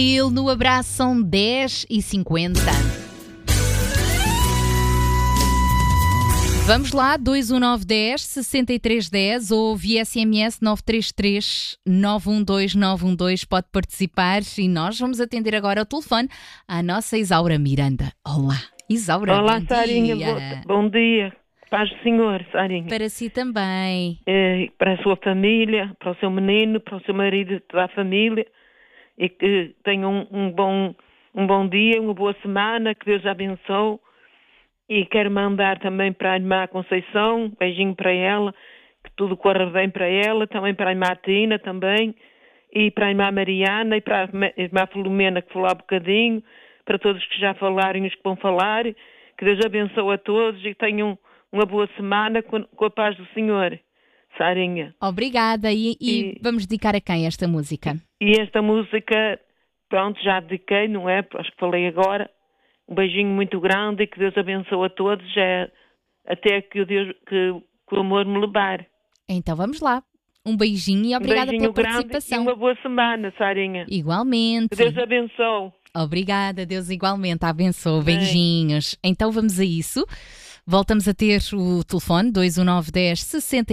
Ele no abraço são 10h50. Vamos lá, 21910 6310 ou via SMS 933 912 912. Pode participar e nós vamos atender agora ao telefone à nossa Isaura Miranda. Olá, Isaura. Olá, bom Sarinha. dia. Bom dia. Paz do Senhor, Sarinha. Para si também. Para a sua família, para o seu menino, para o seu marido e toda a família. E que tenham um bom dia, uma boa semana, que Deus abençoe. E quero mandar também para a irmã Conceição, um beijinho para ela, que tudo corra bem para ela, também para a irmã Tina também, e para a irmã Mariana, e para a irmã Filomena, que falou há bocadinho, para todos que já falaram e os que vão falar. Que Deus abençoe a todos e tenham uma boa semana com a paz do Senhor. Sarinha. Obrigada. E vamos dedicar a quem esta música? E esta música, pronto, já dediquei, não é? Acho que falei agora. Um beijinho muito grande e que Deus abençoe a todos, até que o amor me levar. Então vamos lá. Um beijinho e obrigada pela participação. E uma boa semana, Sarinha. Igualmente. Que Deus abençoe. Obrigada, Deus igualmente abençoe. Beijinhos. Então vamos a isso. Voltamos a ter o telefone 21910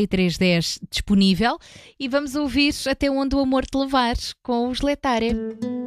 6310 disponível e vamos ouvir Até Onde o Amor Te Levar com os Letare.